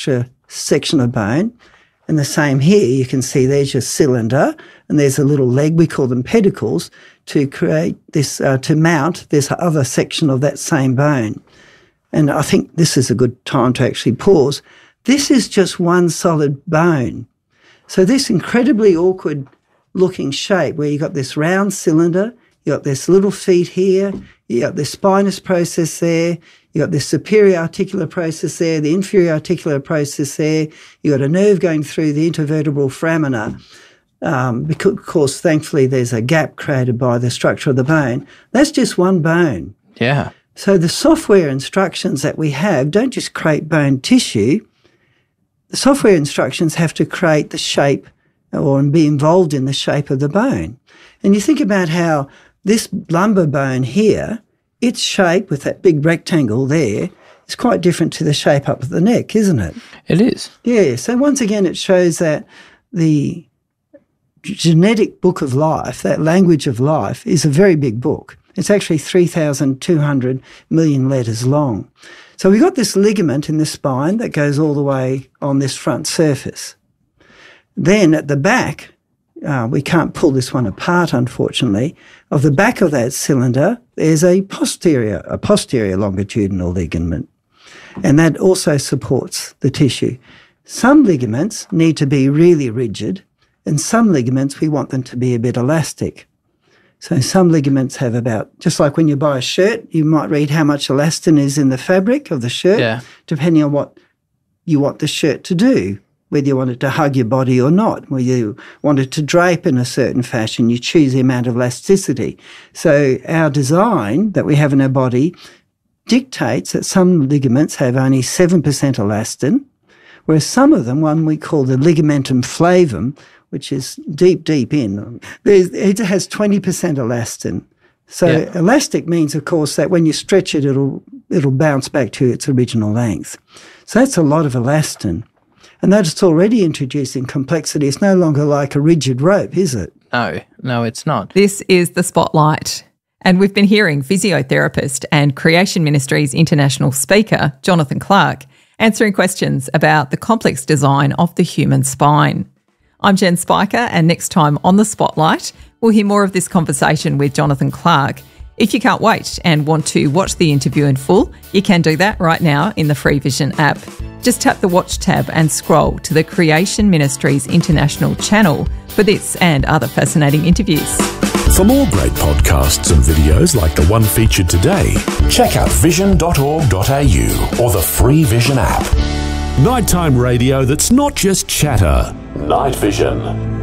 extra section of bone. And the same here, you can see there's your cylinder and there's a little leg, we call them pedicles, to create this, to mount this other section of that same bone. And I think this is a good time to actually pause. This is just one solid bone. So this incredibly awkward looking shape where you've got this round cylinder, you've got this little feet here, you've got this spinous process there, you've got this superior articular process there, the inferior articular process there, you've got a nerve going through the intervertebral foramina. Because, of course, thankfully, there's a gap created by the structure of the bone. That's just one bone. Yeah. So the software instructions that we have don't just create bone tissue. The software instructions have to create the shape or be involved in the shape of the bone. And you think about how this lumbar bone here, its shape with that big rectangle there is quite different to the shape up at the neck, isn't it? It is. Yeah. So once again, it shows that the genetic book of life, that language of life, is a very big book. It's actually 3,200 million letters long. So we've got this ligament in the spine that goes all the way on this front surface. Then at the back, we can't pull this one apart, unfortunately, of the back of that cylinder, there's a posterior longitudinal ligament. And that also supports the tissue. Some ligaments need to be really rigid, and some ligaments, we want them to be a bit elastic. So some ligaments have about, just like when you buy a shirt, you might read how much elastin is in the fabric of the shirt, depending on what you want the shirt to do, whether you want it to hug your body or not, whether you want it to drape in a certain fashion, you choose the amount of elasticity. So our design that we have in our body dictates that some ligaments have only 7% elastin, whereas some of them, one we call the ligamentum flavum, which is deep in, it has 20% elastin. So elastic means, of course, that when you stretch it, it'll bounce back to its original length. So that's a lot of elastin. And that's already introducing complexity. It's no longer like a rigid rope, is it? No, it's not. This is The Spotlight. And we've been hearing physiotherapist and Creation Ministries international speaker, Jonathan Clark, answering questions about the complex design of the human spine. I'm Jen Spiker, and next time on The Spotlight, we'll hear more of this conversation with Jonathan Clark. If you can't wait and want to watch the interview in full, you can do that right now in the Free Vision app. Just tap the Watch tab and scroll to the Creation Ministries International channel for this and other fascinating interviews. For more great podcasts and videos like the one featured today, check out vision.org.au or the Free Vision app. Nighttime radio that's not just chatter. Night Vision.